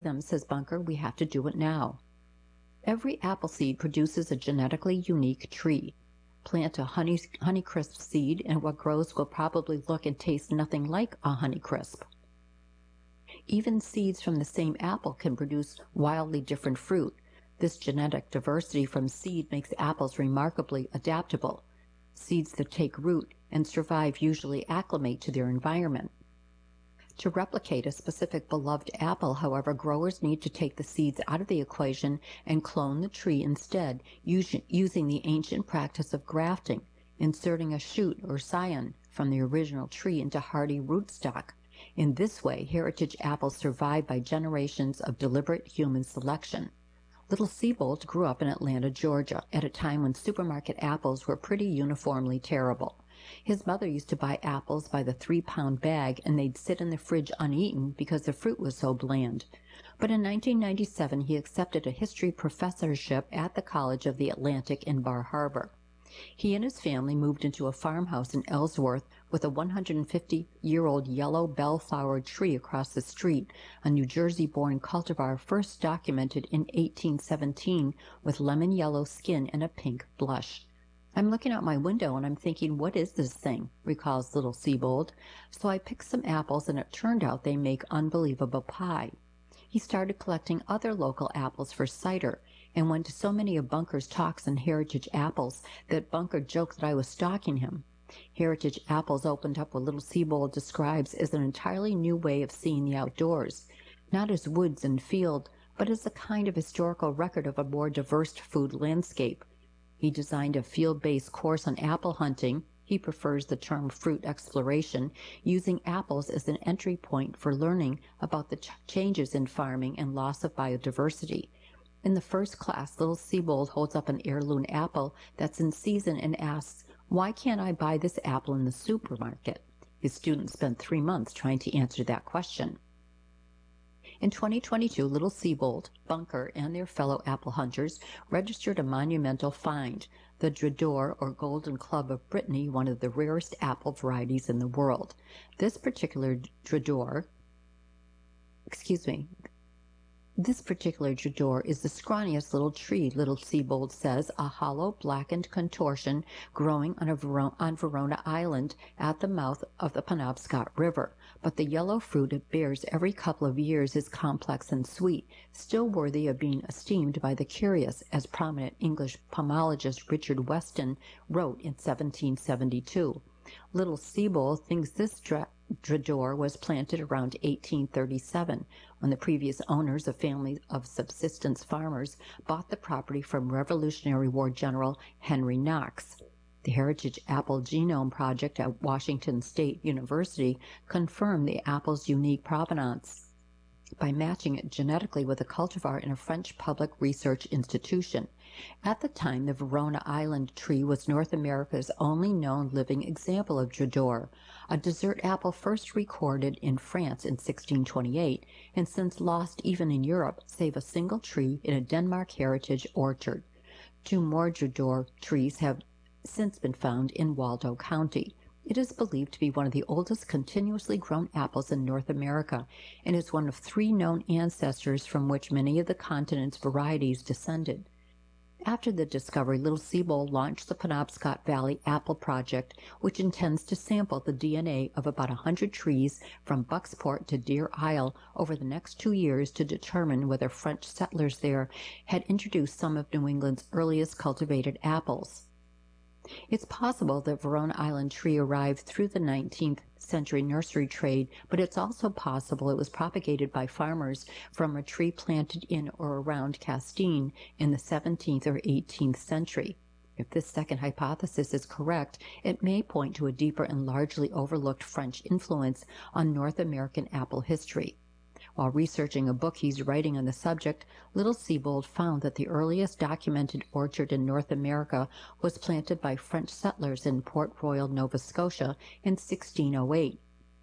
them, says Bunker, we have to do it now. Every apple seed produces a genetically unique tree. Plant a Honeycrisp seed and what grows will probably look and taste nothing like a Honeycrisp. Even seeds from the same apple can produce wildly different fruit. This genetic diversity from seed makes apples remarkably adaptable. Seeds that take root and survive usually acclimate to their environment. To replicate a specific beloved apple, however, growers need to take the seeds out of the equation and clone the tree instead, using the ancient practice of grafting, inserting a shoot or scion from the original tree into hardy rootstock. In this way, heritage apples survive by generations of deliberate human selection. Little Siebold grew up in Atlanta, Georgia, at a time when supermarket apples were pretty uniformly terrible. His mother used to buy apples by the 3-pound bag, and they'd sit in the fridge uneaten because the fruit was so bland. But in 1997, he accepted a history professorship at the College of the Atlantic in Bar Harbor. He and his family moved into a farmhouse in Ellsworth with a 150-year-old yellow bellflower tree across the street, a New Jersey-born cultivar first documented in 1817 with lemon yellow skin and a pink blush. I'm looking out my window and I'm thinking, what is this thing? Recalls little Siebold. So I picked some apples and it turned out they make unbelievable pie. He started collecting other local apples for cider and went to so many of Bunker's talks on heritage apples that Bunker joked that I was stalking him. Heritage apples opened up what little Siebold describes as an entirely new way of seeing the outdoors, not as woods and field, but as a kind of historical record of a more diverse food landscape. He designed a field-based course on apple hunting. He prefers the term fruit exploration, using apples as an entry point for learning about the changes in farming and loss of biodiversity. In the first class, little Siebold holds up an heirloom apple that's in season and asks, "Why can't I buy this apple in the supermarket?" His students spent 3 months trying to answer that question. In 2022, little Siebold, Bunker, and their fellow apple hunters registered a monumental find, the Drador, or Golden Club of Brittany, one of the rarest apple varieties in the world. This particular Drador is the scrawniest little tree, little Siebold says, a hollow, blackened contortion growing on Verona Island at the mouth of the Penobscot River. But the yellow fruit it bears every couple of years is complex and sweet, still worthy of being esteemed by the curious, as prominent English pomologist Richard Weston wrote in 1772. Little Siebold thinks this Drador was planted around 1837, when the previous owners, a family of subsistence farmers, bought the property from Revolutionary War General Henry Knox. The Heritage Apple Genome Project at Washington State University confirmed the apple's unique provenance by matching it genetically with a cultivar in a French public research institution. At the time, the Verona Island tree was North America's only known living example of Drador, a dessert apple first recorded in France in 1628, and since lost even in Europe, save a single tree in a Denmark heritage orchard. 2 more Drador trees have since been found in Waldo County. It is believed to be one of the oldest continuously grown apples in North America and is one of 3 known ancestors from which many of the continent's varieties descended. After the discovery, little Siebold launched the Penobscot Valley Apple Project, which intends to sample the DNA of about 100 trees from Bucksport to Deer Isle over the next 2 years to determine whether French settlers there had introduced some of New England's earliest cultivated apples. It's possible that Verona Island tree arrived through the 19th century nursery trade, but it's also possible it was propagated by farmers from a tree planted in or around Castine in the 17th or 18th century. If this second hypothesis is correct, it may point to a deeper and largely overlooked French influence on North American apple history. While researching a book he's writing on the subject, little Siebold found that the earliest documented orchard in North America was planted by French settlers in Port Royal, Nova Scotia in 1608.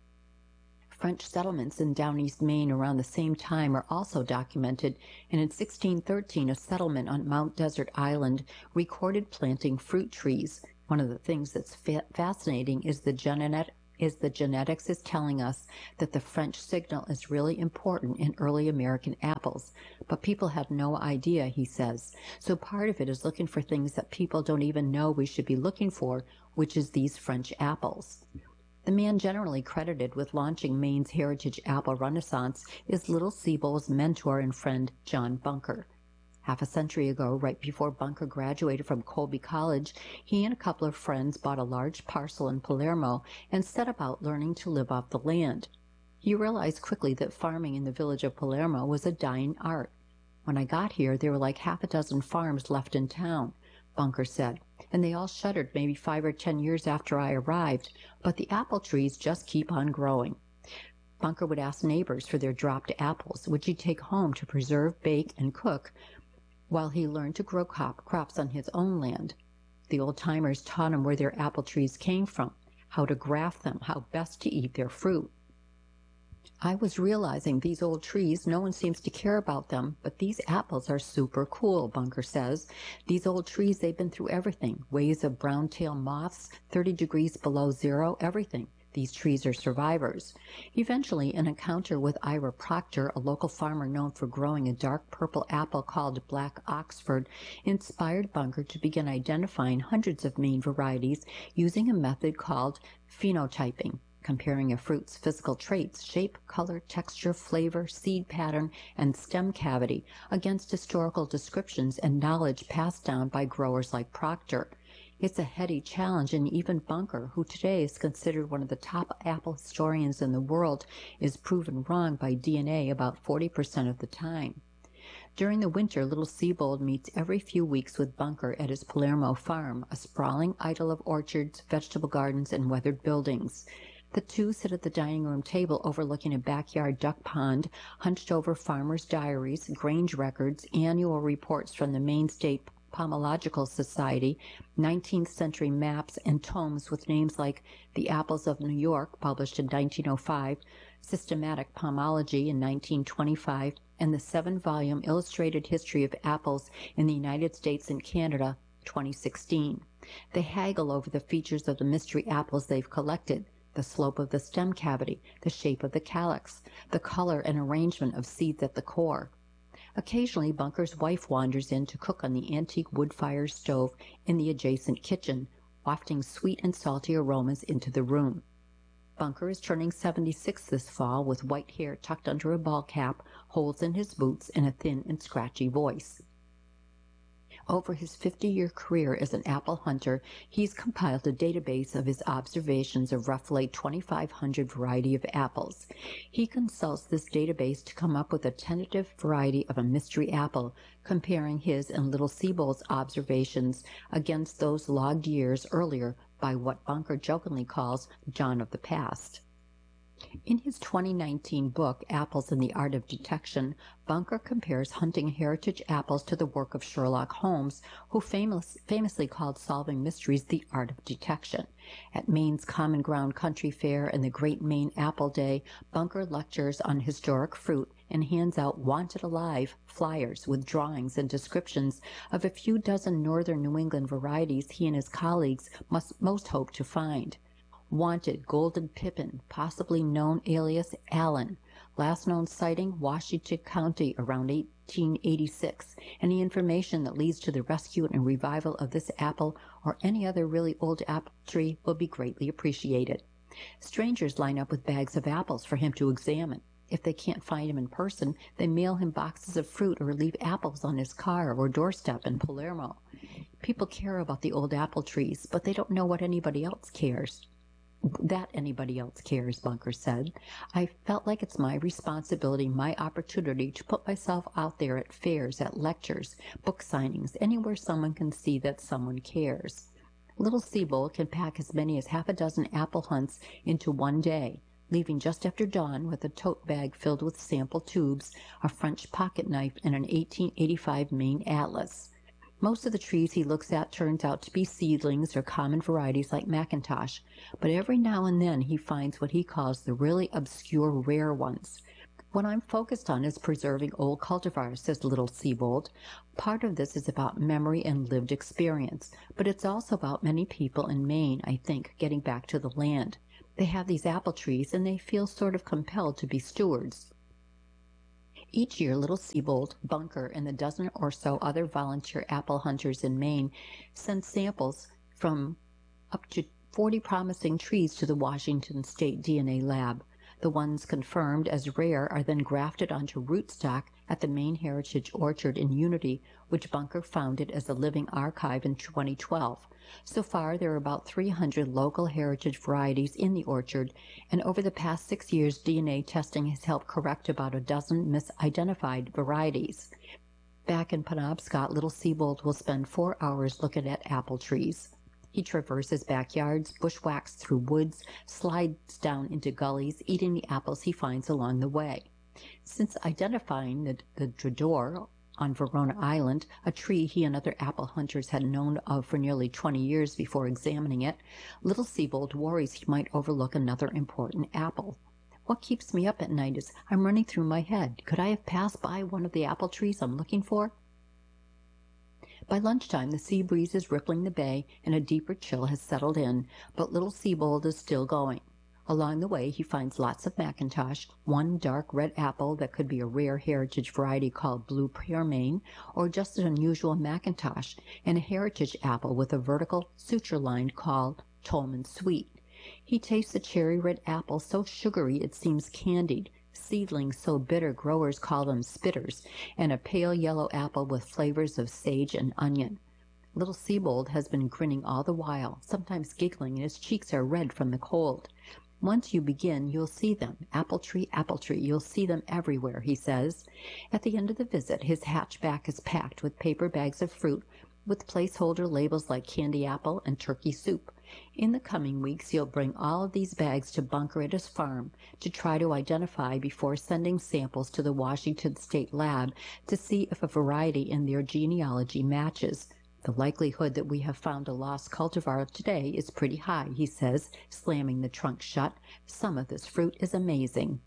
French settlements in Down East Maine around the same time are also documented, and in 1613 a settlement on Mount Desert Island recorded planting fruit trees. One of the things that's fascinating is the is the genetics is telling us that the French signal is really important in early American apples, but people have no idea, he says. So part of it is looking for things that people don't even know we should be looking for, which is these French apples. The man generally credited with launching Maine's heritage apple renaissance is Little Siebold's mentor and friend, John Bunker. Half a century ago, right before Bunker graduated from Colby College, he and a couple of friends bought a large parcel in Palermo and set about learning to live off the land. He realized quickly that farming in the village of Palermo was a dying art. When I got here, there were like half a dozen farms left in town, Bunker said, and they all shuttered maybe 5 or 10 years after I arrived, but the apple trees just keep on growing. Bunker would ask neighbors for their dropped apples, which he'd take home to preserve, bake, and cook, while he learned to grow crops on his own land. The old-timers taught him where their apple trees came from, how to graft them, how best to eat their fruit. I was realizing these old trees, no one seems to care about them, but these apples are super cool, Bunker says. These old trees, they've been through everything, waves of brown-tail moths, 30 degrees below zero, everything. These trees are survivors. Eventually, an encounter with Ira Proctor, a local farmer known for growing a dark purple apple called Black Oxford, inspired Bunker to begin identifying hundreds of Maine varieties using a method called phenotyping, comparing a fruit's physical traits, shape, color, texture, flavor, seed pattern, and stem cavity against historical descriptions and knowledge passed down by growers like Proctor. It's a heady challenge, and even Bunker, who today is considered one of the top apple historians in the world, is proven wrong by DNA about 40% of the time. During the winter, Little Siebold meets every few weeks with Bunker at his Palermo farm, a sprawling idyll of orchards, vegetable gardens, and weathered buildings. The two sit at the dining room table overlooking a backyard duck pond, hunched over farmers' diaries, Grange records, annual reports from the Maine State Pomological Society, 19th century maps and tomes with names like The Apples of New York, published in 1905, Systematic Pomology in 1925, and the 7-volume Illustrated History of Apples in the United States and Canada, 2016. They haggle over the features of the mystery apples they've collected: the slope of the stem cavity, the shape of the calyx, the color and arrangement of seeds at the core. Occasionally, Bunker's wife wanders in to cook on the antique wood-fire stove in the adjacent kitchen, wafting sweet and salty aromas into the room. Bunker is turning 76 this fall, with white hair tucked under a ball cap, holes in his boots, and a thin and scratchy voice. Over his 50-year career as an apple hunter, he's compiled a database of his observations of roughly 2,500 variety of apples. He consults this database to come up with a tentative variety of a mystery apple, comparing his and Little Siebold's observations against those logged years earlier by what Bunker jokingly calls John of the past. In his 2019 book, Apples and the Art of Detection, Bunker compares hunting heritage apples to the work of Sherlock Holmes, who famously called solving mysteries the art of detection. At Maine's Common Ground Country Fair and the Great Maine Apple Day, Bunker lectures on historic fruit and hands out "Wanted Alive" flyers with drawings and descriptions of a few dozen northern New England varieties he and his colleagues most hope to find. Wanted Golden Pippin, possibly known alias Allen. Last known sighting, Washington County, around 1886. Any information that leads to the rescue and revival of this apple or any other really old apple tree will be greatly appreciated. Strangers line up with bags of apples for him to examine. If they can't find him in person, they mail him boxes of fruit or leave apples on his car or doorstep in Palermo. People care about the old apple trees, but they don't know what anybody else cares. That anybody else cares, Bunker said. I felt like it's my responsibility, my opportunity to put myself out there at fairs, at lectures, book signings, anywhere someone can see that someone cares. Little Siebold can pack as many as half a dozen apple hunts into one day, leaving just after dawn with a tote bag filled with sample tubes, a French pocket knife, and an 1885 Maine atlas. Most of the trees he looks at turns out to be seedlings or common varieties like McIntosh, but every now and then he finds what he calls the really obscure rare ones. What I'm focused on is preserving old cultivars, says Little Siebold. Part of this is about memory and lived experience, but it's also about many people in Maine, I think, getting back to the land. They have these apple trees, and they feel sort of compelled to be stewards. Each year, Little Siebold, Bunker, and the dozen or so other volunteer apple hunters in Maine send samples from up to 40 promising trees to the Washington State DNA Lab. The ones confirmed as rare are then grafted onto rootstock at the Maine Heritage Orchard in Unity, which Bunker founded as a living archive in 2012. So far, there are about 300 local heritage varieties in the orchard, and over the past 6 years, DNA testing has helped correct about a dozen misidentified varieties. Back in Penobscot, Little Siebold will spend 4 hours looking at apple trees. He traverses backyards, bushwhacks through woods, slides down into gullies, eating the apples he finds along the way. Since identifying the Drador on Verona Island, a tree he and other apple hunters had known of for nearly 20 years before examining it, Little Siebold worries he might overlook another important apple. What keeps me up at night is I'm running through my head. Could I have passed by one of the apple trees I'm looking for? By lunchtime, the sea breeze is rippling the bay, and a deeper chill has settled in, but Little Siebold is still going. Along the way, he finds lots of McIntosh, one dark red apple that could be a rare heritage variety called Blue Pearmain, or just an unusual McIntosh, and a heritage apple with a vertical suture line called Tolman Sweet. He tastes a cherry red apple so sugary it seems candied, seedlings so bitter growers call them spitters, and a pale yellow apple with flavors of sage and onion. Little Siebold has been grinning all the while, sometimes giggling, and his cheeks are red from the cold. Once you begin, you'll see them. Apple tree, you'll see them everywhere, he says. At the end of the visit, his hatchback is packed with paper bags of fruit with placeholder labels like candy apple and turkey soup. In the coming weeks, he'll bring all of these bags to Bunker at his farm to try to identify before sending samples to the Washington State Lab to see if a variety in their genealogy matches. The likelihood that we have found a lost cultivar today is pretty high, he says, slamming the trunk shut. Some of this fruit is amazing.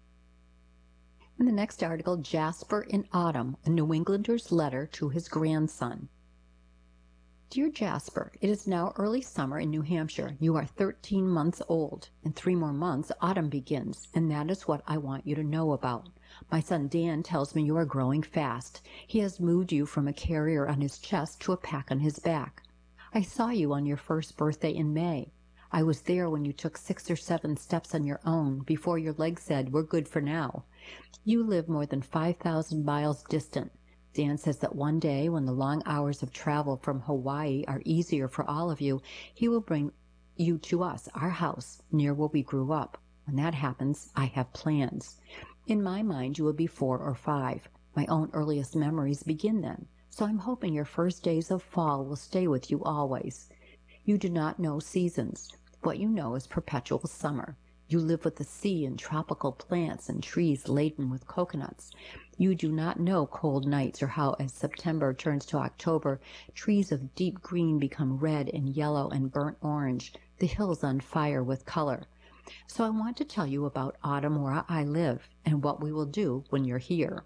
In the next article, Jasper in Autumn, a New Englander's letter to his grandson. Dear Jasper, it is now early summer in New Hampshire. You are 13 months old. In 3 more months, autumn begins, and that is what I want you to know about. My son Dan tells me you are growing fast. He has moved you from a carrier on his chest to a pack on his back. I saw you on your first birthday in May. I was there when you took 6 or 7 steps on your own before your legs said, "We're good for now." You live more than 5,000 miles distant. Dan says that one day, when the long hours of travel from Hawaii are easier for all of you, he will bring you to us, our house, near where we grew up. When that happens, I have plans. In my mind, you will be 4 or 5. My own earliest memories begin then, so I'm hoping your first days of fall will stay with you always. You do not know seasons. What you know is perpetual summer. You live with the sea and tropical plants and trees laden with coconuts. You do not know cold nights or how, as September turns to October, trees of deep green become red and yellow and burnt orange, the hills on fire with color. So I want to tell you about autumn where I live and what we will do when you're here.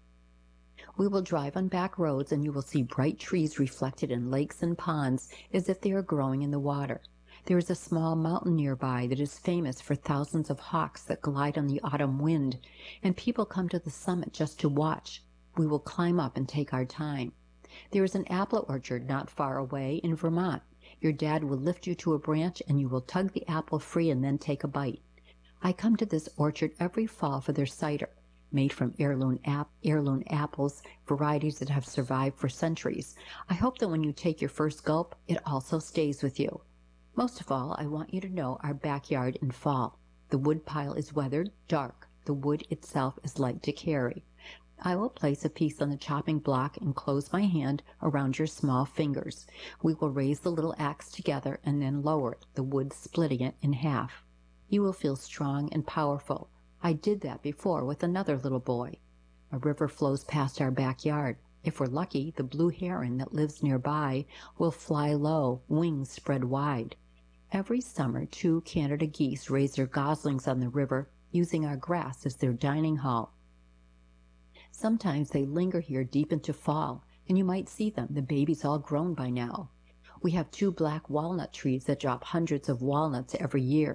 We will drive on back roads and you will see bright trees reflected in lakes and ponds as if they are growing in the water. There is a small mountain nearby that is famous for thousands of hawks that glide on the autumn wind, and people come to the summit just to watch. We will climb up and take our time. There is an apple orchard not far away in Vermont. Your dad will lift you to a branch and you will tug the apple free and then take a bite. I come to this orchard every fall for their cider, made from heirloom apples, varieties that have survived for centuries. I hope that when you take your first gulp, it also stays with you. Most of all, I want you to know our backyard in fall. The wood pile is weathered, dark. The wood itself is light to carry. I will place a piece on the chopping block and close my hand around your small fingers. We will raise the little axe together and then lower it, the wood splitting it in half. You will feel strong and powerful. I did that before with another little boy. A river flows past our backyard. If we're lucky, the blue heron that lives nearby will fly low, wings spread wide. Every summer, 2 Canada geese raise their goslings on the river, using our grass as their dining hall. Sometimes they linger here deep into fall, and you might see them, the babies all grown by now. We have 2 black walnut trees that drop hundreds of walnuts every year.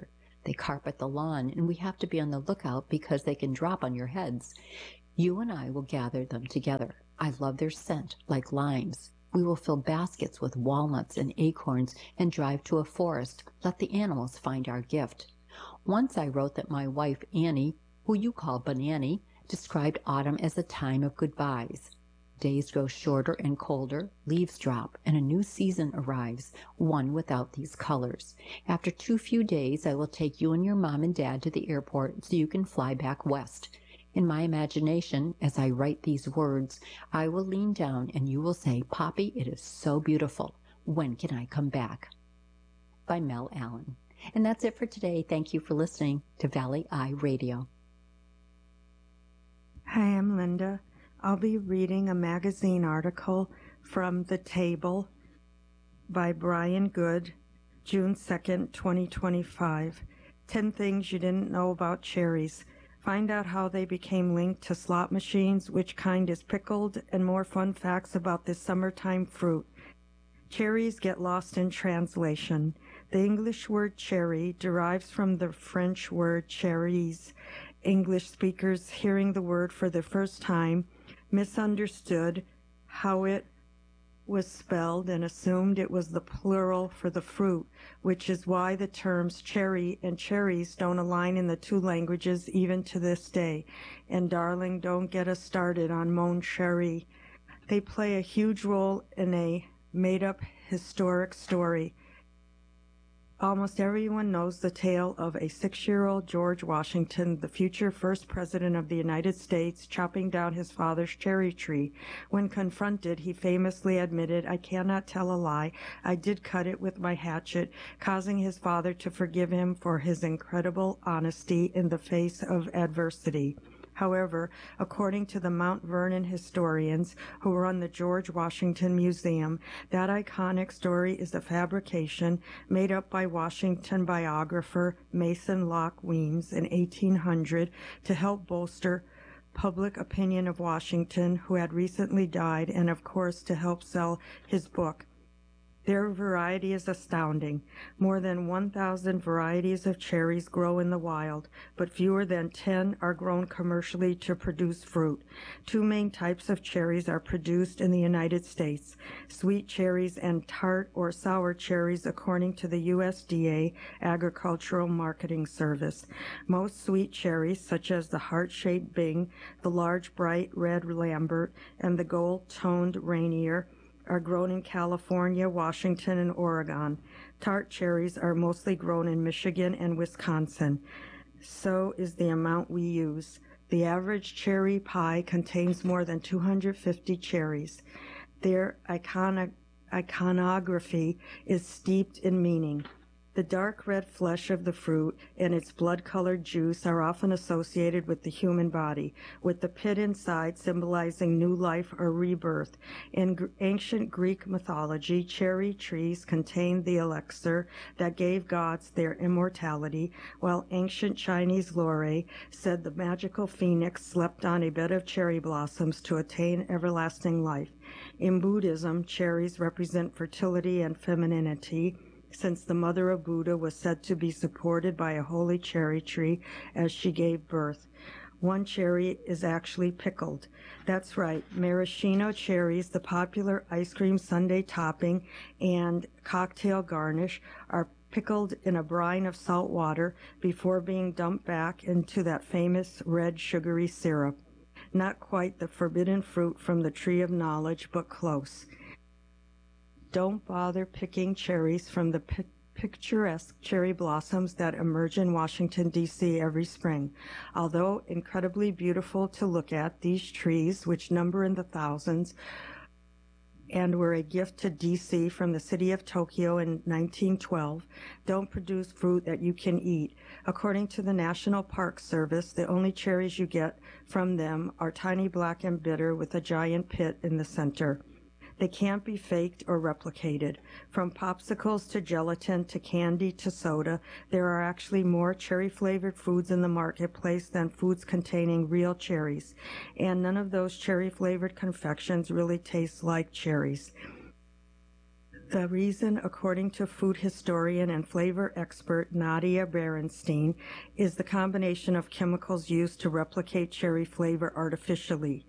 They carpet the lawn, and we have to be on the lookout because they can drop on your heads. You and I will gather them together. I love their scent, like limes. We will fill baskets with walnuts and acorns and drive to a forest. Let the animals find our gift. Once I wrote that my wife Annie, who you call Banani, described autumn as a time of goodbyes. Days grow shorter and colder, leaves drop, and a new season arrives, one without these colors. After too few days, I will take you and your mom and dad to the airport so you can fly back west. In my imagination, as I write these words, I will lean down and you will say, Poppy, it is so beautiful. When can I come back? By Mel Allen. And that's it for today. Thank you for listening to Valley Eye Radio. Hi, I'm Linda. I'll be reading a magazine article from The Table by Brian Good, June 2nd, 2025. 10 Things You Didn't Know About Cherries. Find out how they became linked to slot machines, which kind is pickled, and more fun facts about this summertime fruit. Cherries get lost in translation. The English word cherry derives from the French word cherise. English speakers hearing the word for the first time misunderstood how it was spelled and assumed it was the plural for the fruit, which is why the terms cherry and cherries don't align in the two languages even to this day. And darling, don't get us started on mon chéri. They play a huge role in a made-up historic story. Almost everyone knows the tale of a 6-year-old George Washington, the future first president of the United States, chopping down his father's cherry tree. When confronted, he famously admitted, I cannot tell a lie. I did cut it with my hatchet, causing his father to forgive him for his incredible honesty in the face of adversity. However, according to the Mount Vernon historians who run the George Washington Museum, that iconic story is a fabrication made up by Washington biographer Mason Locke Weems in 1800 to help bolster public opinion of Washington, who had recently died, and of course to help sell his book. Their variety is astounding. More than 1,000 varieties of cherries grow in the wild, but fewer than 10 are grown commercially to produce fruit. 2 main types of cherries are produced in the United States, sweet cherries and tart or sour cherries, according to the USDA Agricultural Marketing Service. Most sweet cherries, such as the heart-shaped Bing, the large bright red Lambert, and the gold-toned Rainier, are grown in California, Washington, and Oregon. Tart cherries are mostly grown in Michigan and Wisconsin. So is the amount we use. The average cherry pie contains more than 250 cherries. Their iconography is steeped in meaning. The dark red flesh of the fruit and its blood-colored juice are often associated with the human body, with the pit inside symbolizing new life or rebirth. In ancient Greek mythology, cherry trees contained the elixir that gave gods their immortality, while ancient Chinese lore said the magical phoenix slept on a bed of cherry blossoms to attain everlasting life. In Buddhism, cherries represent fertility and femininity, since the mother of Buddha was said to be supported by a holy cherry tree as she gave birth. One cherry is actually pickled. That's right, maraschino cherries, the popular ice cream sundae topping and cocktail garnish, are pickled in a brine of salt water before being dumped back into that famous red sugary syrup. Not quite the forbidden fruit from the tree of knowledge, but close. Don't bother picking cherries from the picturesque cherry blossoms that emerge in Washington, D.C. every spring. Although incredibly beautiful to look at, these trees, which number in the thousands, and were a gift to D.C. from the city of Tokyo in 1912, don't produce fruit that you can eat. According to the National Park Service, the only cherries you get from them are tiny, black, and bitter with a giant pit in the center. They can't be faked or replicated. From popsicles to gelatin to candy to soda, there are actually more cherry-flavored foods in the marketplace than foods containing real cherries. And none of those cherry-flavored confections really taste like cherries. The reason, according to food historian and flavor expert Nadia Berenstein, is the combination of chemicals used to replicate cherry flavor artificially.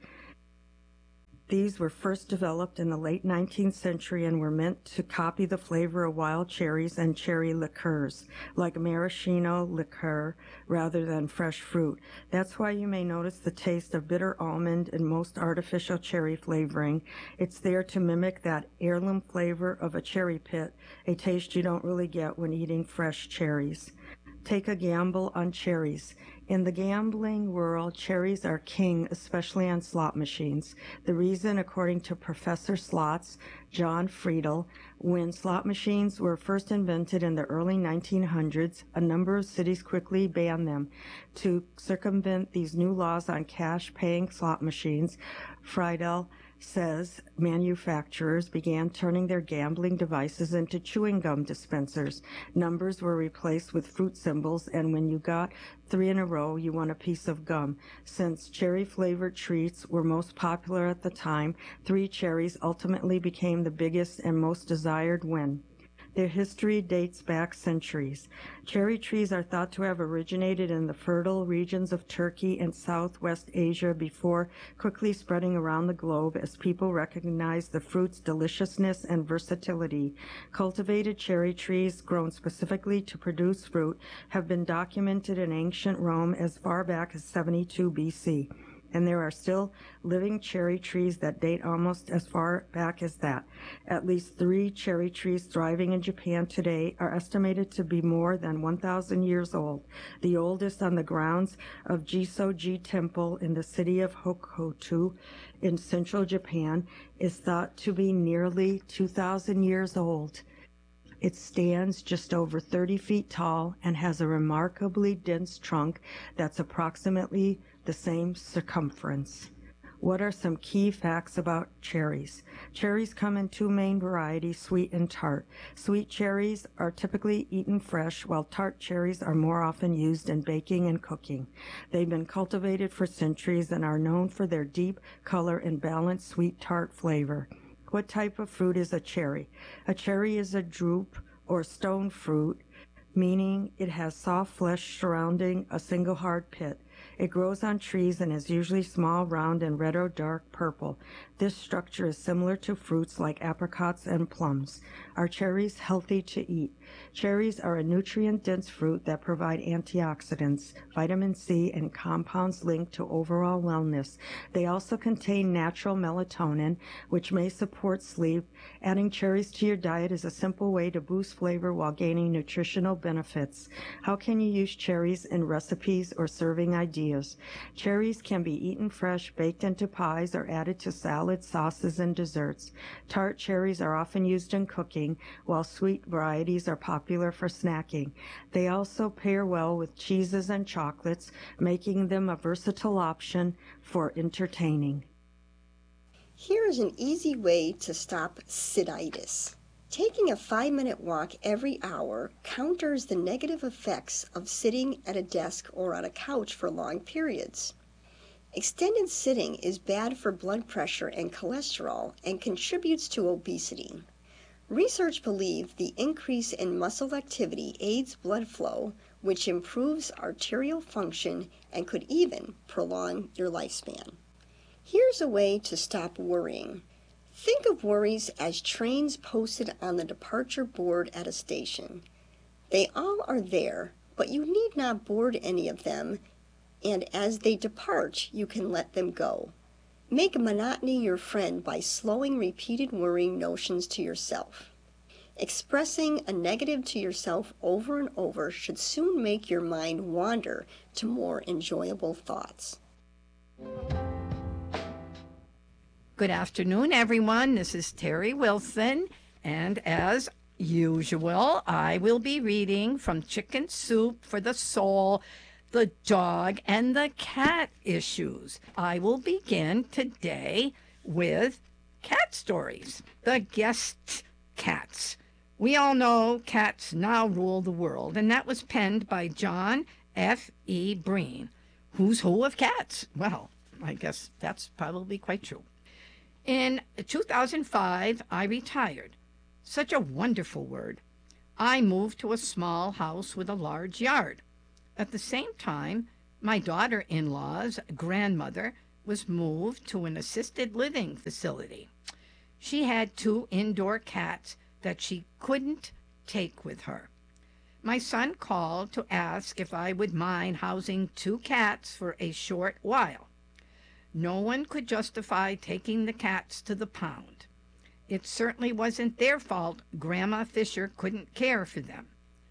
These were first developed in the late 19th century and were meant to copy the flavor of wild cherries and cherry liqueurs, like maraschino liqueur, rather than fresh fruit. That's why you may notice the taste of bitter almond in most artificial cherry flavoring. It's there to mimic that heirloom flavor of a cherry pit, a taste you don't really get when eating fresh cherries. Take a gamble on cherries. In the gambling world, cherries are king, especially on slot machines. The reason, according to Professor Slots, John Friedel, when slot machines were first invented in the early 1900s, a number of cities quickly banned them. To circumvent these new laws on cash-paying slot machines, Friedel says manufacturers began turning their gambling devices into chewing gum dispensers. Numbers were replaced with fruit symbols, and when you got 3 in a row, you won a piece of gum. Since cherry-flavored treats were most popular at the time, 3 cherries ultimately became the biggest and most desired win. Their history dates back centuries. Cherry trees are thought to have originated in the fertile regions of Turkey and Southwest Asia before quickly spreading around the globe as people recognized the fruit's deliciousness and versatility. Cultivated cherry trees grown specifically to produce fruit have been documented in ancient Rome as far back as 72 BC. And there are still living cherry trees that date almost as far back as that. At least 3 cherry trees thriving in Japan today are estimated to be more than 1,000 years old. The oldest on the grounds of Jisoji Temple in the city of Hokuto in central Japan is thought to be nearly 2,000 years old. It stands just over 30 feet tall and has a remarkably dense trunk that's approximately the same circumference. What are some key facts about cherries? Cherries come in 2 main varieties, sweet and tart. Sweet cherries are typically eaten fresh, while tart cherries are more often used in baking and cooking. They've been cultivated for centuries and are known for their deep color and balanced sweet tart flavor. What type of fruit is a cherry? A cherry is a drupe or stone fruit, meaning it has soft flesh surrounding a single hard pit. It grows on trees and is usually small, round, and red or dark purple. This structure is similar to fruits like apricots and plums. Are cherries healthy to eat? Cherries are a nutrient-dense fruit that provide antioxidants, vitamin C, and compounds linked to overall wellness. They also contain natural melatonin, which may support sleep. Adding cherries to your diet is a simple way to boost flavor while gaining nutritional benefits. How can you use cherries in recipes or serving ideas? Cherries can be eaten fresh, baked into pies, or added to salads, sauces, and desserts. Tart cherries are often used in cooking, while sweet varieties are popular for snacking. They also pair well with cheeses and chocolates, making them a versatile option for entertaining. Here is an easy way to stop sititis. Taking a 5-minute walk every hour counters the negative effects of sitting at a desk or on a couch for long periods. Extended sitting is bad for blood pressure and cholesterol and contributes to obesity. Research believes the increase in muscle activity aids blood flow, which improves arterial function and could even prolong your lifespan. Here's a way to stop worrying. Think of worries as trains posted on the departure board at a station. They all are there, but you need not board any of them, and as they depart, you can let them go. Make monotony your friend by slowing repeated worrying notions to yourself. Expressing a negative to yourself over and over should soon make your mind wander to more enjoyable thoughts. Good afternoon, everyone. This is Terry Wilson, and as usual, I will be reading from Chicken Soup for the Soul, the dog and the cat issues. I will begin today with cat stories. The guest cats. We all know cats now rule the world, and that was penned by John F. E. Breen. Who's who of cats? Well, I guess that's probably quite true. In 2005, I retired. Such a wonderful word. I moved to a small house with a large yard. At the same time, my daughter-in-law's grandmother was moved to an assisted living facility. She had 2 indoor cats that she couldn't take with her. My son called to ask if I would mind housing 2 cats for a short while. No one could justify taking the cats to the pound. It certainly wasn't their fault Grandma Fisher couldn't care for them.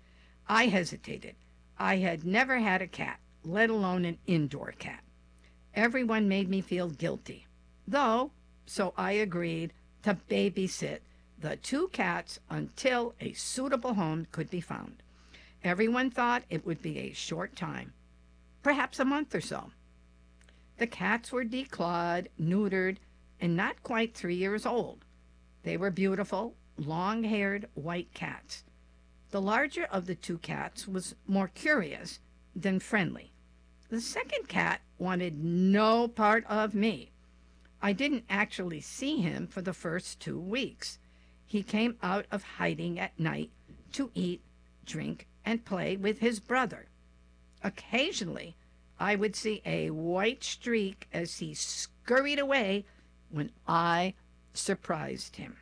I hesitated. I had never had a cat, let alone an indoor cat. Everyone made me feel guilty, though, so I agreed to babysit the 2 cats until a suitable home could be found. Everyone thought it would be a short time, perhaps a month or so. The cats were declawed, neutered, and not quite 3 years old. They were beautiful, long-haired white cats. The larger of the 2 cats was more curious than friendly. The second cat wanted no part of me. I didn't actually see him for the first 2 weeks. He came out of hiding at night to eat, drink, and play with his brother. Occasionally, I would see a white streak as he scurried away when I surprised him.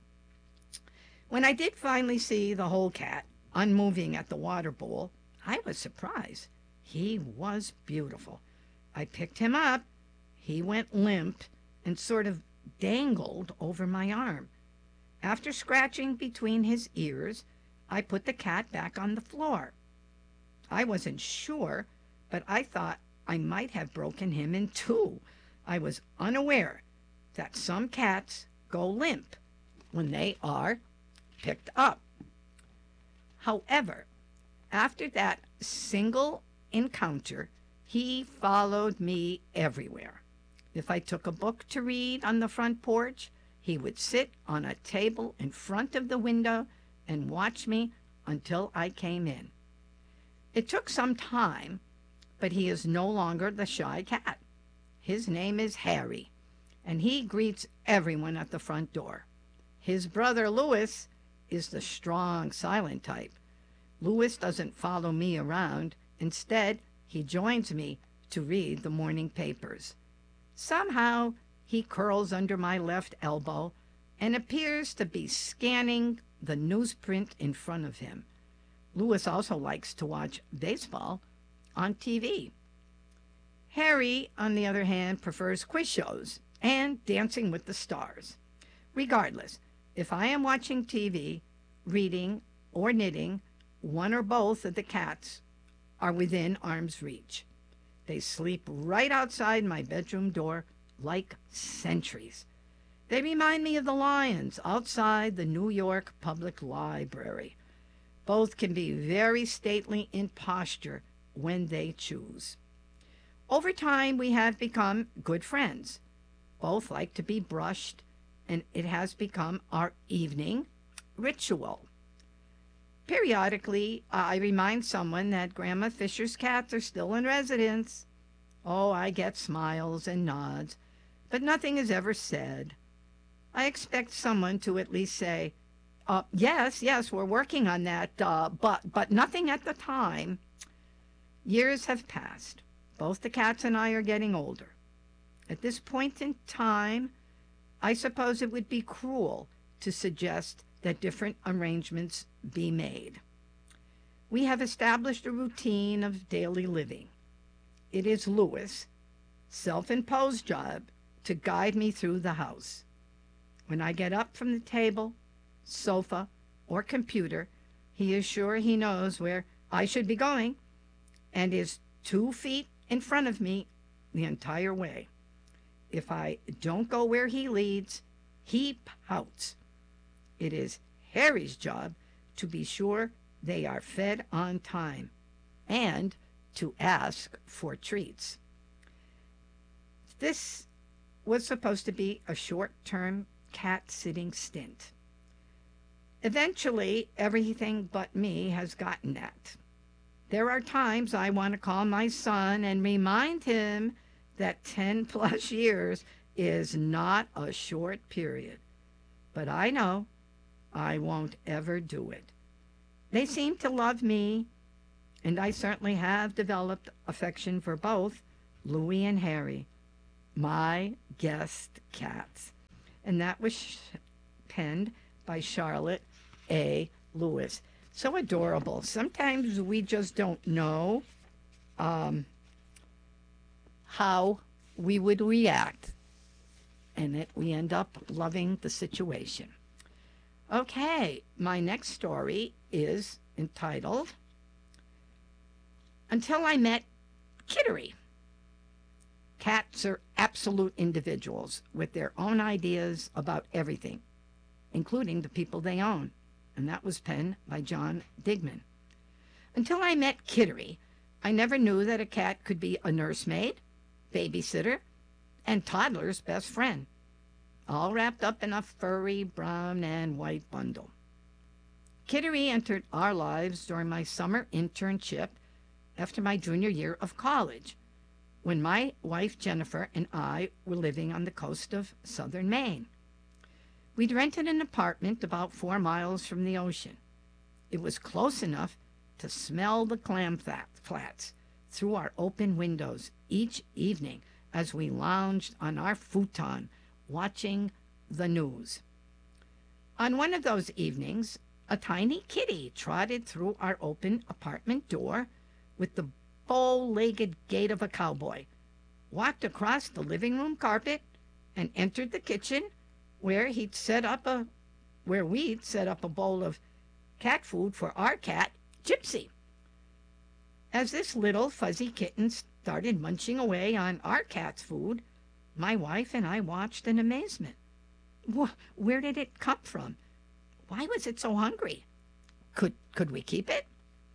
When I did finally see the whole cat, unmoving at the water bowl, I was surprised. He was beautiful. I picked him up. He went limp and sort of dangled over my arm. After scratching between his ears, I put the cat back on the floor. I wasn't sure, but I thought I might have broken him in 2. I was unaware that some cats go limp when they are picked up. However, after that single encounter, he followed me everywhere. If I took a book to read on the front porch, he would sit on a table in front of the window and watch me until I came in. It took some time, but he is no longer the shy cat. His name is Harry, and he greets everyone at the front door. His brother Louis is the strong, silent type. Louis doesn't follow me around. Instead, he joins me to read the morning papers. Somehow, he curls under my left elbow and appears to be scanning the newsprint in front of him. Louis also likes to watch baseball on TV. Harry, on the other hand, prefers quiz shows and Dancing with the Stars. Regardless, if I am watching TV, reading, or knitting, one or both of the cats are within arm's reach. They sleep right outside my bedroom door like sentries. They remind me of the lions outside the New York Public Library. Both can be very stately in posture when they choose. Over time, we have become good friends. Both like to be brushed, and it has become our evening ritual. Periodically, I remind someone that Grandma Fisher's cats are still in residence. Oh, I get smiles and nods, but nothing is ever said. I expect someone to at least say, yes, we're working on that, but nothing at the time. Years have passed. Both the cats and I are getting older. At this point in time, I suppose it would be cruel to suggest that different arrangements be made. We have established a routine of daily living. It is Louis' self-imposed job to guide me through the house. When I get up from the table, sofa, or computer, he is sure he knows where I should be going and is 2 feet in front of me the entire way. If I don't go where he leads, he pouts. It is Harry's job to be sure they are fed on time and to ask for treats. This was supposed to be a short-term cat-sitting stint. Eventually, everything but me has gotten that. There are times I want to call my son and remind him that 10+ years is not a short period. But I know I won't ever do it. They seem to love me, and I certainly have developed affection for both Louie and Harry, my guest cats. And that was penned by Charlotte A. Lewis. So adorable. Sometimes we just don't know how we would react, and we end up loving the situation. Okay, my next story is entitled Until I Met Kittery. Cats are absolute individuals with their own ideas about everything, including the people they own. And that was penned by John Digman. Until I met Kittery, I never knew that a cat could be a nursemaid, babysitter, and toddler's best friend, all wrapped up in a furry brown and white bundle. Kittery entered our lives during my summer internship after my junior year of college, when my wife Jennifer and I were living on the coast of southern Maine. We'd rented an apartment about 4 miles from the ocean. It was close enough to smell the clam flats through our open windows each evening as we lounged on our futon watching the news. On one of those evenings, a tiny kitty trotted through our open apartment door with the bow-legged gait of a cowboy, walked across the living room carpet, and entered the kitchen where we'd set up a bowl of cat food for our cat, Gypsy. As this little fuzzy kitten started munching away on our cat's food, my wife and I watched in amazement. Where did it come from? Why was it so hungry? Could we keep it?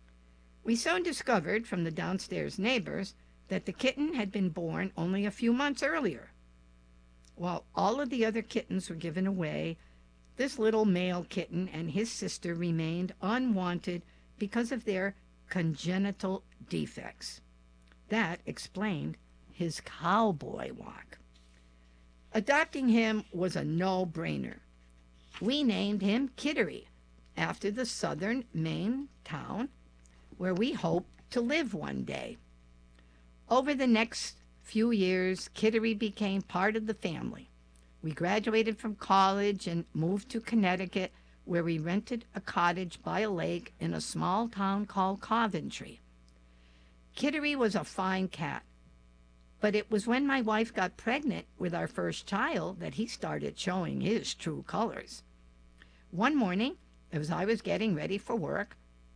We soon discovered from the downstairs neighbors that the kitten had been born only a few months earlier. While all of the other kittens were given away, this little male kitten and his sister remained unwanted because of their congenital defects. That explained his cowboy walk. Adopting him was a no-brainer. We named him Kittery, after the southern Maine town where we hoped to live one day. Over the next few years, Kittery became part of the family. We graduated from college and moved to Connecticut, where we rented a cottage by a lake in a small town called Coventry. Kittery was a fine cat, but it was when my wife got pregnant with our first child that he started showing his true colors. One morning, as I was getting ready for work,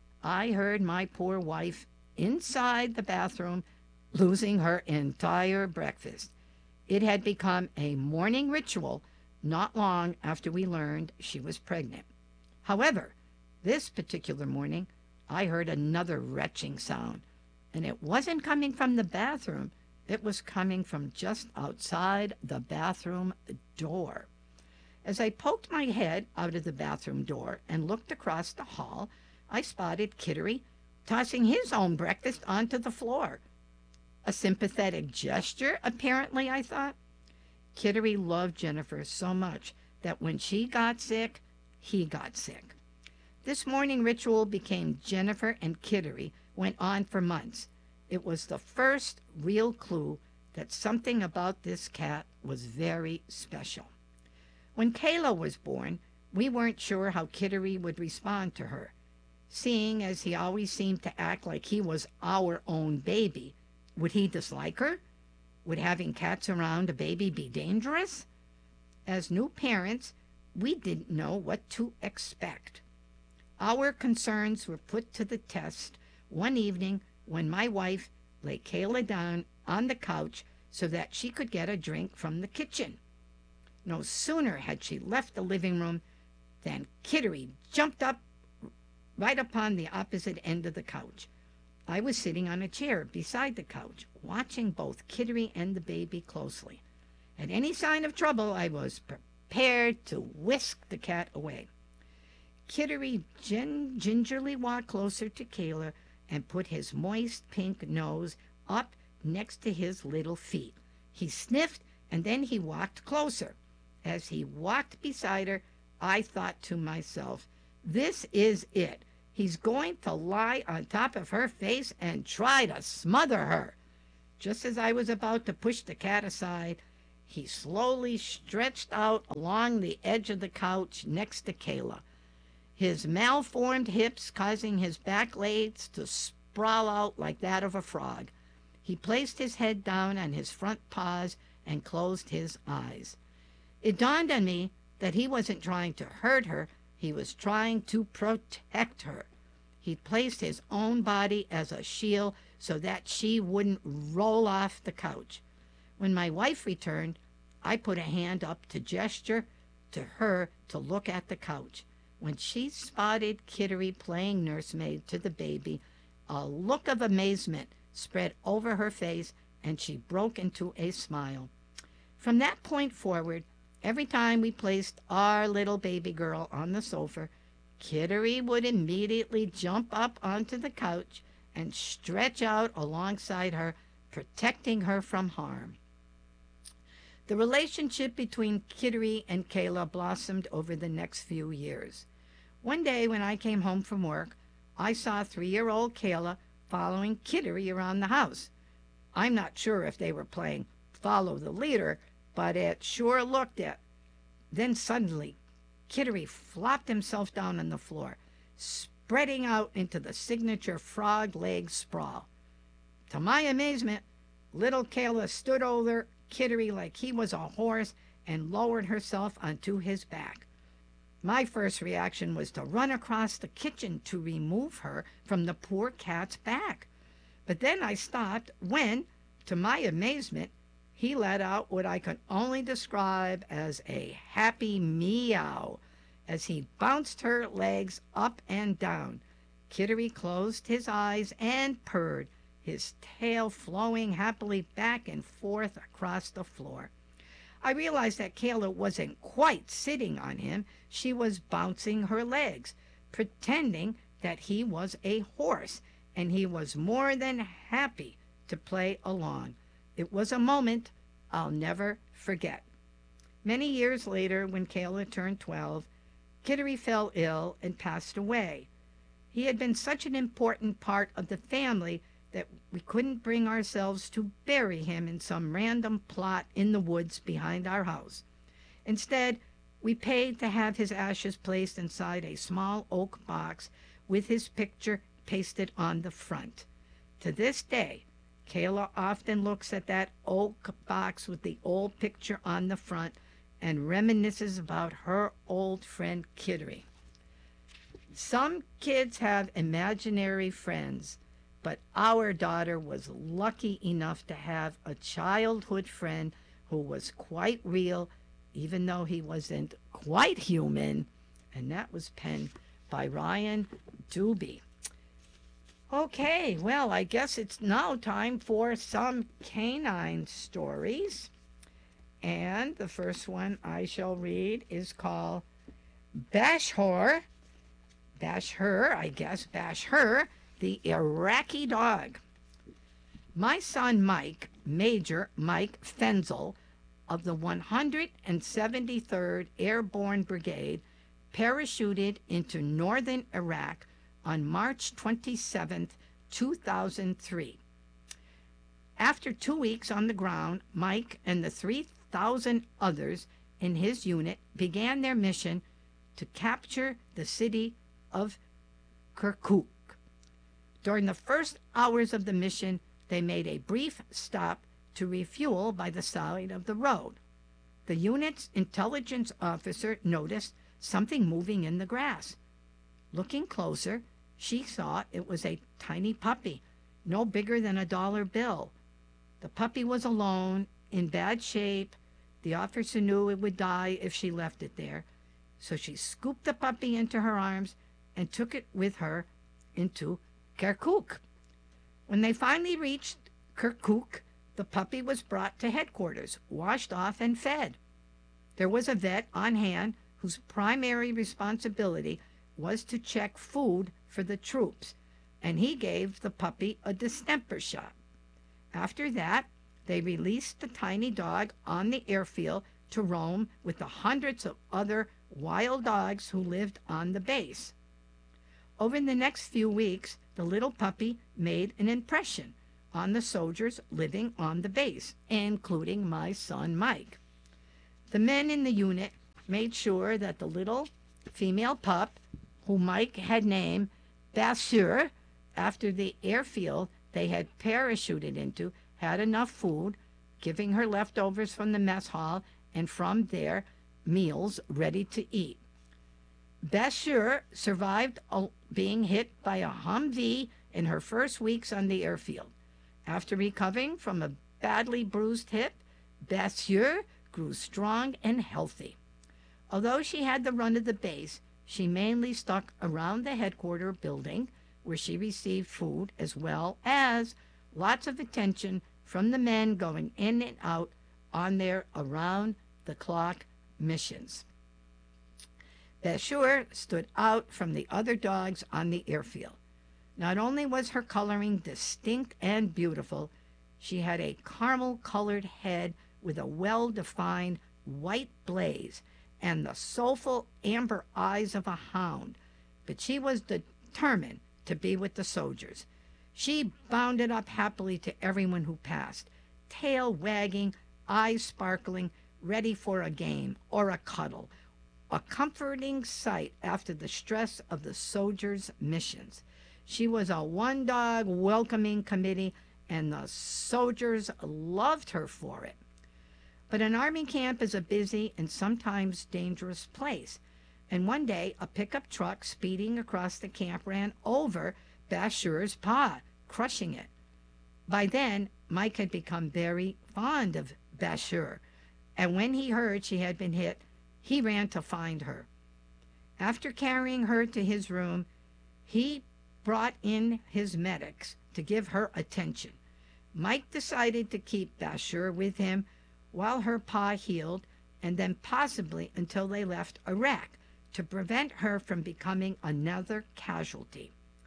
I heard my poor wife inside the bathroom losing her entire breakfast. It had become a morning ritual not long after we learned she was pregnant. However, this particular morning, I heard another retching sound, and it wasn't coming from the bathroom. It was coming from just outside the bathroom door. As I poked my head out of the bathroom door and looked across the hall, I spotted Kittery tossing his own breakfast onto the floor. A sympathetic gesture, apparently, I thought. Kittery loved Jennifer so much that when she got sick, he got sick. This morning ritual became Jennifer and Kittery went on for months. It was the first real clue that something about this cat was very special. When Kayla was born, we weren't sure how Kittery would respond to her. Seeing as he always seemed to act like he was our own baby, would he dislike her? Would having cats around a baby be dangerous? As new parents, we didn't know what to expect. Our concerns were put to the test one evening when my wife lay Kayla down on the couch so that she could get a drink from the kitchen. No sooner had she left the living room than Kittery jumped up right upon the opposite end of the couch. I was sitting on a chair beside the couch, watching both Kittery and the baby closely. At any sign of trouble, I was prepared to whisk the cat away. Kittery gingerly walked closer to Kayla and put his moist pink nose up next to his little feet. He sniffed, and then he walked closer. As he walked beside her, I thought to myself, this is it. He's going to lie on top of her face and try to smother her. Just as I was about to push the cat aside, he slowly stretched out along the edge of the couch next to Kayla, his malformed hips causing his back legs to sprawl out like that of a frog. He placed his head down on his front paws and closed his eyes. It dawned on me that he wasn't trying to hurt her, he was trying to protect her. He placed his own body as a shield so that she wouldn't roll off the couch. When my wife returned, I put a hand up to gesture to her to look at the couch. When she spotted Kittery playing nursemaid to the baby, a look of amazement spread over her face and she broke into a smile. From that point forward, every time we placed our little baby girl on the sofa, Kittery would immediately jump up onto the couch and stretch out alongside her, protecting her from harm. The relationship between Kittery and Kayla blossomed over the next few years. One day when I came home from work, I saw 3-year-old Kayla following Kittery around the house. I'm not sure if they were playing follow the leader, but it sure looked it. Then suddenly, Kittery flopped himself down on the floor, spreading out into the signature frog leg sprawl. To my amazement, little Kayla stood over Kittery like he was a horse and lowered herself onto his back. My first reaction was to run across the kitchen to remove her from the poor cat's back. But then I stopped when, to my amazement, he let out what I could only describe as a happy meow as he bounced her legs up and down. Kittery closed his eyes and purred, his tail flowing happily back and forth across the floor. I realized that Kayla wasn't quite sitting on him. She was bouncing her legs, pretending that he was a horse, and he was more than happy to play along. It was a moment I'll never forget. Many years later, when Kayla turned 12, Kittery fell ill and passed away. He had been such an important part of the family that we couldn't bring ourselves to bury him in some random plot in the woods behind our house. Instead, we paid to have his ashes placed inside a small oak box with his picture pasted on the front. To this day, Kayla often looks at that oak box with the old picture on the front and reminisces about her old friend Kittery. Some kids have imaginary friends, but our daughter was lucky enough to have a childhood friend who was quite real, even though he wasn't quite human, and that was penned by Ryan Doobie. Okay, well, I guess it's now time for some canine stories. And the first one I shall read is called Bashur, the Iraqi dog. My son Mike, Major Mike Fenzel of the 173rd Airborne Brigade, parachuted into northern Iraq on March 27, 2003. After 2 weeks on the ground, Mike and the 3,000 others in his unit began their mission to capture the city of Kirkuk. During the first hours of the mission, they made a brief stop to refuel by the side of the road. The unit's intelligence officer noticed something moving in the grass. Looking closer, she saw it was a tiny puppy, no bigger than a dollar bill. The puppy was alone, in bad shape. The officer knew it would die if she left it there, so she scooped the puppy into her arms and took it with her into Kirkuk. When they finally reached Kirkuk, the puppy was brought to headquarters, washed off and fed. There was a vet on hand whose primary responsibility was to check food for the troops, and he gave the puppy a distemper shot. After that, they released the tiny dog on the airfield to roam with the hundreds of other wild dogs who lived on the base. Over the next few weeks, the little puppy made an impression on the soldiers living on the base, including my son Mike. The men in the unit made sure that the little female pup, who Mike had named Bassure, after the airfield they had parachuted into, had enough food, giving her leftovers from the mess hall and from their meals ready to eat. Bassure survived being hit by a Humvee in her first weeks on the airfield. After recovering from a badly bruised hip, Bassure grew strong and healthy. Although she had the run of the base, she mainly stuck around the headquarters building, where she received food as well as lots of attention from the men going in and out on their around-the-clock missions. Bassure stood out from the other dogs on the airfield. Not only was her coloring distinct and beautiful, she had a caramel-colored head with a well-defined white blaze and the soulful amber eyes of a hound, but she was determined to be with the soldiers. She bounded up happily to everyone who passed, tail wagging, eyes sparkling, ready for a game or a cuddle, a comforting sight after the stress of the soldiers' missions. She was a one-dog welcoming committee, and the soldiers loved her for it. But an army camp is a busy and sometimes dangerous place, and one day a pickup truck speeding across the camp ran over Bassure's paw, crushing it. By then, Mike had become very fond of Bassure, and when he heard she had been hit, he ran to find her. After carrying her to his room, he brought in his medics to give her attention. Mike decided to keep Bassure with him while her paw healed, and then possibly until they left Iraq, to prevent her from becoming another casualty.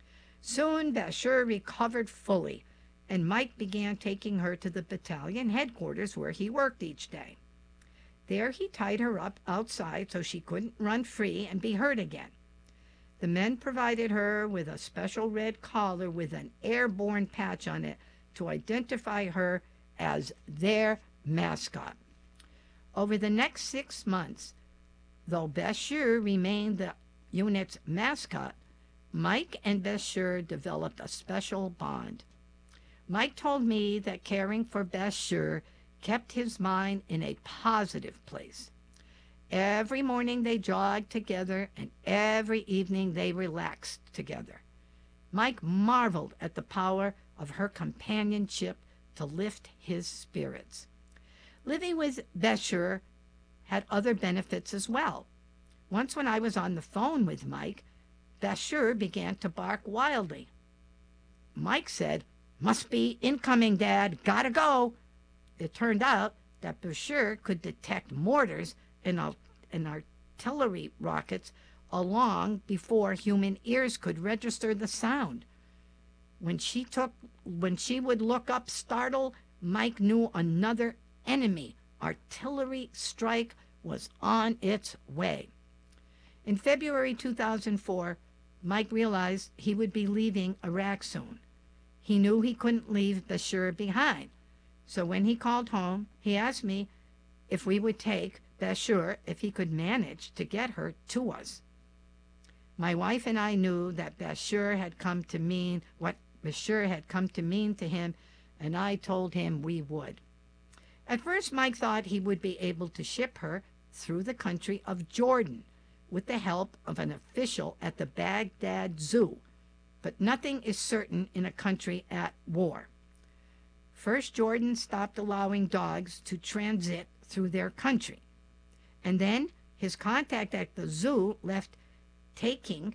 Soon Bassure recovered fully, and Mike began taking her to the battalion headquarters where he worked each day. There he tied her up outside so she couldn't run free and be hurt again. The men provided her with a special red collar with an airborne patch on it to identify her as their mascot. Over the next 6 months, though Bassure remained the unit's mascot, Mike and Bassure developed a special bond. Mike told me that caring for Bassure kept his mind in a positive place. Every morning they jogged together, and every evening they relaxed together. Mike marveled at the power of her companionship to lift his spirits. Living with Bassure had other benefits as well. Once when I was on the phone with Mike, Bassure began to bark wildly. Mike said, "Must be incoming, Dad. Gotta go." It turned out that Bassure could detect mortars and artillery rockets long before human ears could register the sound. When she would look up startled, Mike knew another enemy artillery strike was on its way. In February 2004, Mike realized he would be leaving Iraq soon. He knew he couldn't leave Bassure behind. So when he called home, he asked me if we would take Bassure if he could manage to get her to us. My wife and I knew that Bassure had come to mean what Bassure had come to mean to him, and I told him we would. At first, Mike thought he would be able to ship her through the country of Jordan with the help of an official at the Baghdad Zoo, but nothing is certain in a country at war. First, Jordan stopped allowing dogs to transit through their country, and then his contact at the zoo left talking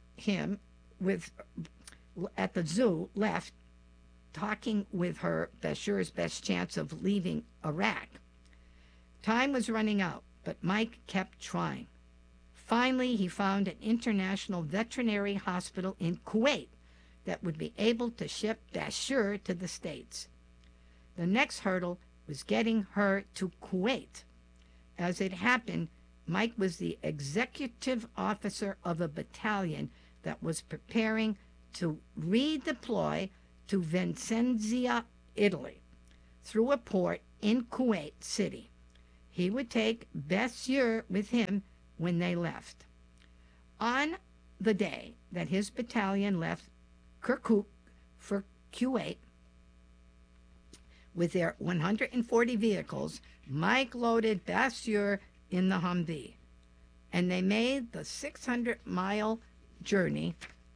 with her Bassure's best chance of leaving Iraq. Time was running out, but Mike kept trying. Finally, he found an international veterinary hospital in Kuwait that would be able to ship Bassure to the States. The next hurdle was getting her to Kuwait. As it happened, Mike was the executive officer of a battalion that was preparing to redeploy to Vicenza, Italy, through a port in Kuwait City. He would take Bessier with him when they left. On the day that his battalion left Kirkuk for Kuwait with their 140 vehicles, Mike loaded Bessier in the Humvee, and they made the 600-mile journey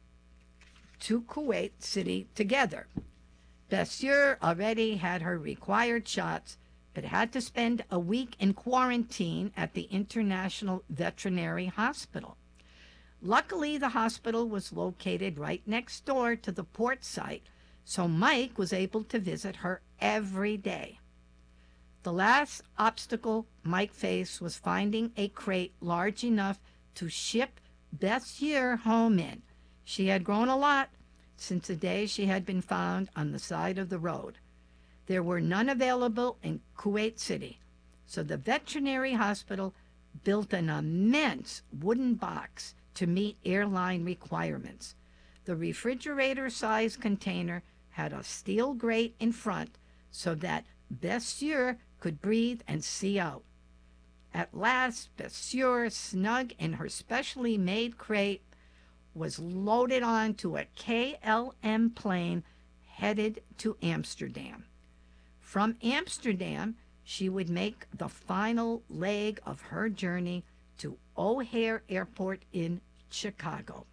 to Kuwait City together. Bessier already had her required shots, but had to spend a week in quarantine at the International Veterinary Hospital. Luckily, the hospital was located right next door to the port site, so Mike was able to visit her every day. The last obstacle Mike faced was finding a crate large enough to ship Bessier home in. She had grown a lot since the day she had been found on the side of the road. There were none available in Kuwait City, so the veterinary hospital built an immense wooden box to meet airline requirements. The refrigerator-sized container had a steel grate in front so that Bessier could breathe and see out. At last, Bessier, snug in her specially made crate, was loaded onto a KLM plane headed to Amsterdam. From Amsterdam, she would make the final leg of her journey to O'Hare Airport in Chicago.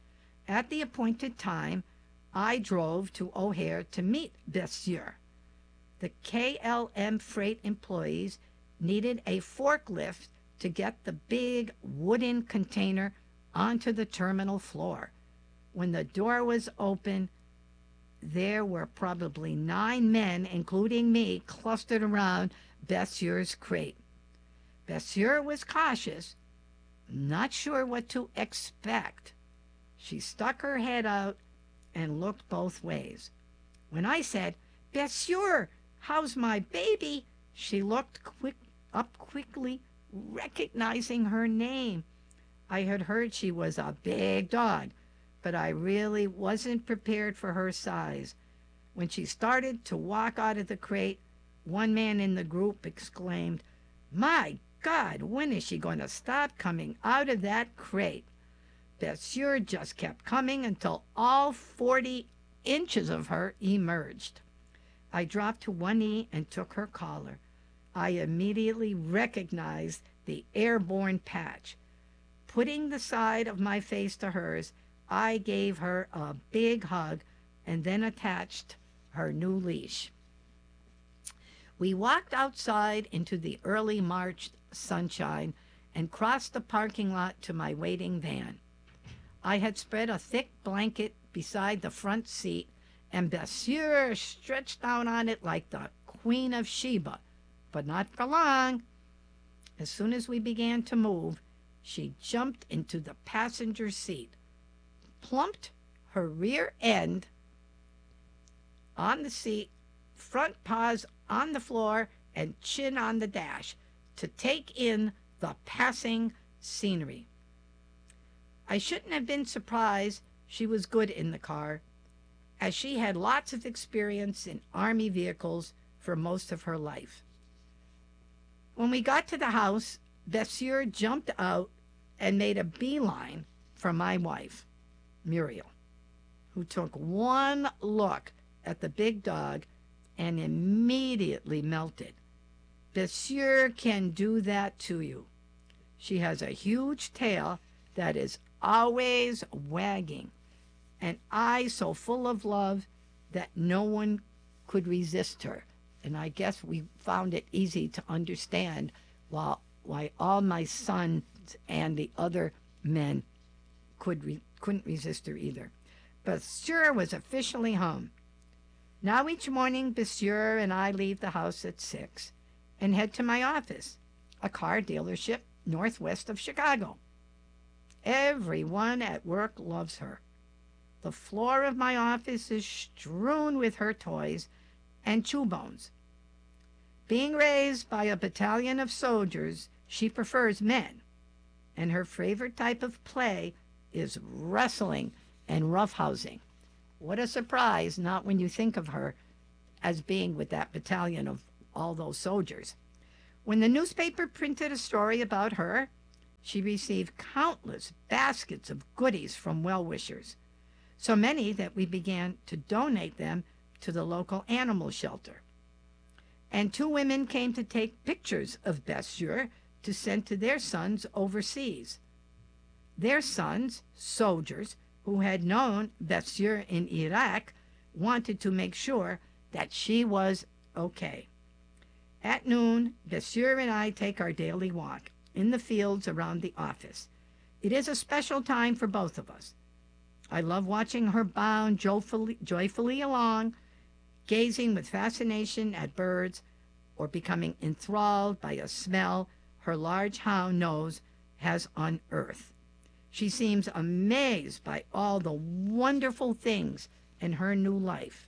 At the appointed time, I drove to O'Hare to meet Bessier. The KLM freight employees needed a forklift to get the big wooden container onto the terminal floor. When the door was open, there were probably 9 men, including me, clustered around Bessier's crate. Bessier was cautious, not sure what to expect. She stuck her head out and looked both ways. When I said, "Bessier, how's my baby?" she looked up quickly, recognizing her name. I had heard she was a big dog, but I really wasn't prepared for her size. When she started to walk out of the crate, one man in the group exclaimed, "My God, when is she going to stop coming out of that crate?" Bessier just kept coming until all 40 inches of her emerged. I dropped to one knee and took her collar. I immediately recognized the airborne patch. Putting the side of my face to hers, I gave her a big hug and then attached her new leash. We walked outside into the early March sunshine and crossed the parking lot to my waiting van. I had spread a thick blanket beside the front seat, and Bessier stretched out on it like the Queen of Sheba, but not for long. As soon as we began to move, she jumped into the passenger seat, plumped her rear end on the seat, front paws on the floor, and chin on the dash to take in the passing scenery. I shouldn't have been surprised she was good in the car, as she had lots of experience in Army vehicles for most of her life. When we got to the house, Bessier jumped out and made a beeline for my wife, Muriel, who took one look at the big dog and immediately melted. Bessier can do that to you. She has a huge tail that is always wagging, and eyes so full of love that no one could resist her. And I guess we found it easy to understand why all my sons and the other men couldn't resist her either. Bessier was officially home. Now each morning, Bessier and I leave the house at 6 and head to my office, a car dealership northwest of Chicago. Everyone at work loves her. The floor of my office is strewn with her toys and chew bones. Being raised by a battalion of soldiers, she prefers men, and her favorite type of play is wrestling and roughhousing. What a surprise, not when you think of her as being with that battalion of all those soldiers. When the newspaper printed a story about her, she received countless baskets of goodies from well-wishers, so many that we began to donate them to the local animal shelter. And 2 women came to take pictures of Besure to send to their sons overseas. Their sons, soldiers who had known Besure in Iraq, wanted to make sure that she was okay. At noon, Besure and I take our daily walk in the fields around the office. It is a special time for both of us. I love watching her bound joyfully along, gazing with fascination at birds, or becoming enthralled by a smell her large hound nose has unearthed. She seems amazed by all the wonderful things in her new life.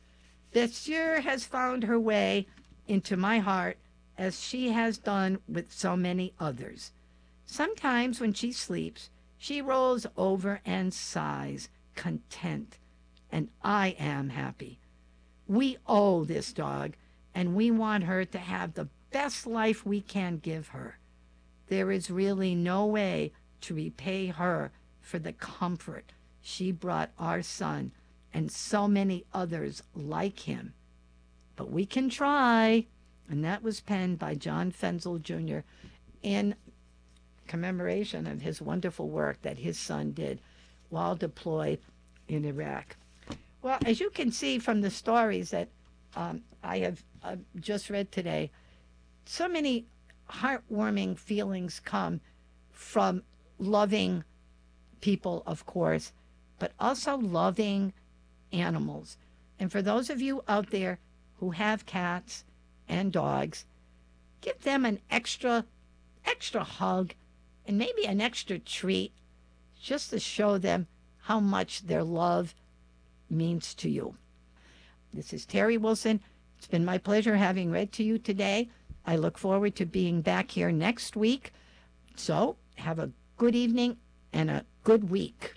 Besure has found her way into my heart as she has done with so many others. Sometimes when she sleeps, she rolls over and sighs, content, and I am happy. We owe this dog, and we want her to have the best life we can give her. There is really no way to repay her for the comfort she brought our son and so many others like him. But we can try. And that was penned by John Fenzel Jr. in commemoration of his wonderful work that his son did while deployed in Iraq. Well, as you can see from the stories that I have just read today, so many heartwarming feelings come from loving people, of course, but also loving animals. And for those of you out there who have cats and dogs, give them an extra hug and maybe an extra treat just to show them how much their love means to you. This is Terry Wilson. It's been my pleasure having read to you today. I look forward to being back here next week. So have a good evening and a good week.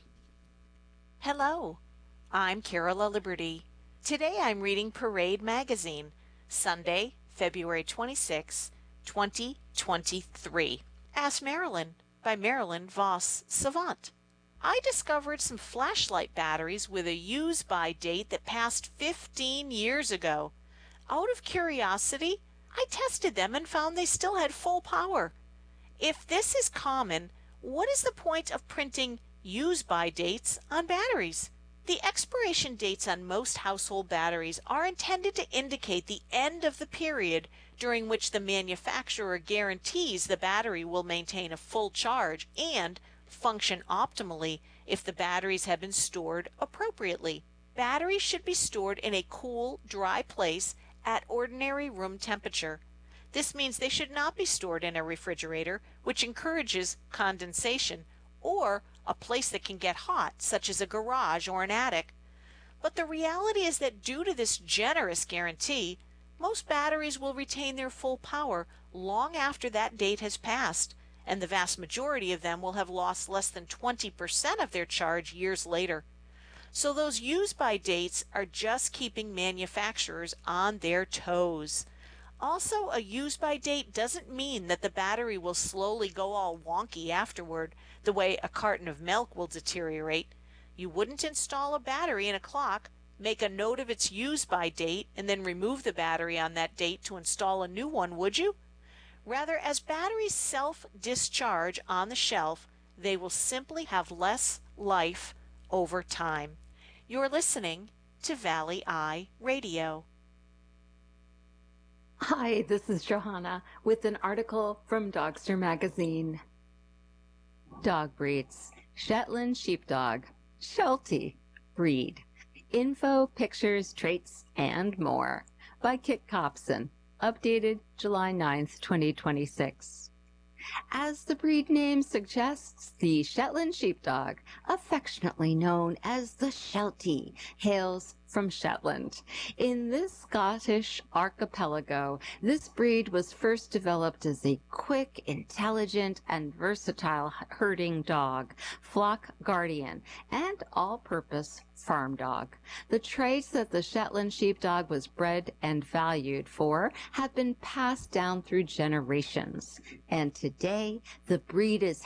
Hello, I'm Carola Liberty. Today I'm reading Parade Magazine, Sunday, February 26, 2023. Ask Marilyn by Marilyn Voss Savant. I discovered some flashlight batteries with a use-by date that passed 15 years ago. Out of curiosity, I tested them and found they still had full power. If this is common, what is the point of printing use-by dates on batteries? The expiration dates on most household batteries are intended to indicate the end of the period during which the manufacturer guarantees the battery will maintain a full charge and function optimally if the batteries have been stored appropriately. Batteries should be stored in a cool, dry place at ordinary room temperature. This means they should not be stored in a refrigerator, which encourages condensation, or a place that can get hot, such as a garage or an attic. But the reality is that due to this generous guarantee, most batteries will retain their full power long after that date has passed, and the vast majority of them will have lost less than 20% of their charge years later. So those use-by dates are just keeping manufacturers on their toes. Also, a use-by date doesn't mean that the battery will slowly go all wonky afterward, the way a carton of milk will deteriorate. You wouldn't install a battery in a clock, make a note of its use-by date, and then remove the battery on that date to install a new one, would you? Rather, as batteries self-discharge on the shelf, they will simply have less life over time. You're listening to Valley Eye Radio. Hi, this is Johanna with an article from Dogster Magazine. Dog breeds. Shetland Sheepdog. Sheltie breed. Info, pictures, traits, and more. By Kit Copson. Updated July 9th, 2026. As the breed name suggests, the Shetland Sheepdog, affectionately known as the Sheltie, hails from Shetland. In this Scottish archipelago, this breed was first developed as a quick, intelligent, and versatile herding dog, flock guardian, and all-purpose farm dog. The traits that the Shetland Sheepdog was bred and valued for have been passed down through generations, and today the breed is